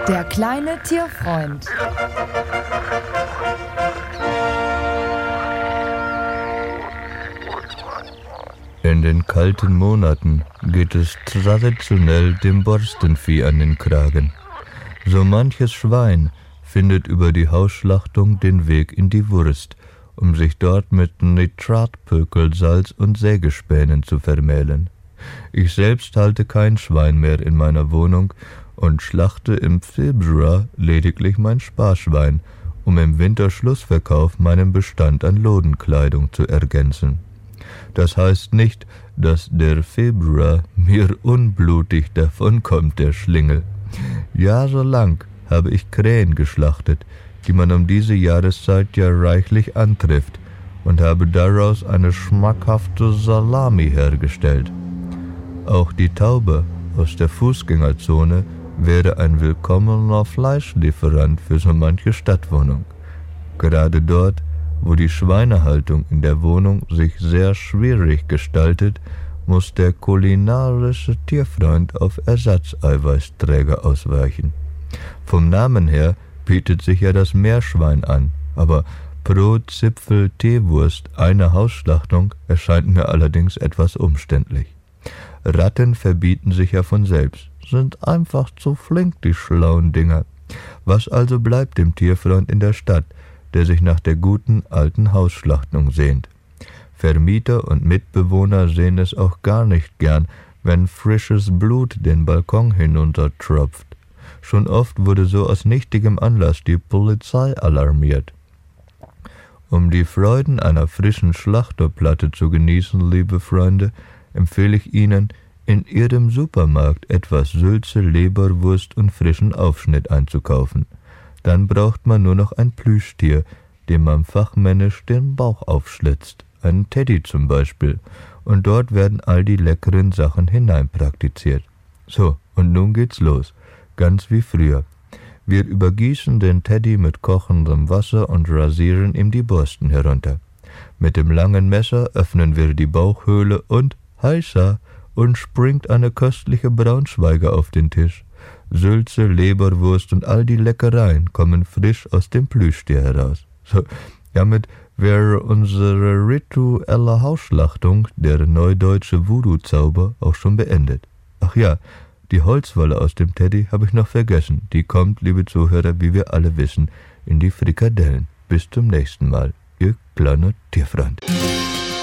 Der kleine Tierfreund. In den kalten Monaten geht es traditionell dem Borstenvieh an den Kragen. So manches Schwein findet über die Hausschlachtung den Weg in die Wurst, um sich dort mit Nitratpökelsalz und Sägespänen zu vermählen. Ich selbst halte kein Schwein mehr in meiner Wohnung und schlachte im Februar lediglich mein Sparschwein, um im Winterschlussverkauf meinen Bestand an Lodenkleidung zu ergänzen. Das heißt nicht, dass der Februar mir unblutig davonkommt, der Schlingel. Jahrelang habe ich Krähen geschlachtet, die man um diese Jahreszeit ja reichlich antrifft, und habe daraus eine schmackhafte Salami hergestellt. Auch die Taube aus der Fußgängerzone wäre ein willkommener Fleischlieferant für so manche Stadtwohnung. Gerade dort, wo die Schweinehaltung in der Wohnung sich sehr schwierig gestaltet, muss der kulinarische Tierfreund auf Ersatzeiweißträger ausweichen. Vom Namen her bietet sich ja das Meerschwein an, aber pro Zipfel Teewurst eine Hausschlachtung erscheint mir allerdings etwas umständlich. Ratten verbieten sich ja von selbst, sind einfach zu flink, die schlauen Dinger. Was also bleibt dem Tierfreund in der Stadt, der sich nach der guten alten Hausschlachtung sehnt? Vermieter und Mitbewohner sehen es auch gar nicht gern, wenn frisches Blut den Balkon hinuntertropft. Schon oft wurde so aus nichtigem Anlass die Polizei alarmiert. Um die Freuden einer frischen Schlachterplatte zu genießen, liebe Freunde, empfehle ich Ihnen, in Ihrem Supermarkt etwas Sülze, Leberwurst und frischen Aufschnitt einzukaufen. Dann braucht man nur noch ein Plüschtier, dem man fachmännisch den Bauch aufschlitzt, einen Teddy zum Beispiel, und dort werden all die leckeren Sachen hineinpraktiziert. So, und nun geht's los, ganz wie früher. Wir übergießen den Teddy mit kochendem Wasser und rasieren ihm die Borsten herunter. Mit dem langen Messer öffnen wir die Bauchhöhle und, heisa, und springt eine köstliche Braunschweiger auf den Tisch. Sülze, Leberwurst und all die Leckereien kommen frisch aus dem Plüschtier heraus. So, damit wäre unsere rituelle Hausschlachtung, der neudeutsche Voodoo-Zauber, auch schon beendet. Ach ja, die Holzwolle aus dem Teddy habe ich noch vergessen. Die kommt, liebe Zuhörer, wie wir alle wissen, in die Frikadellen. Bis zum nächsten Mal, Ihr kleiner Tierfreund.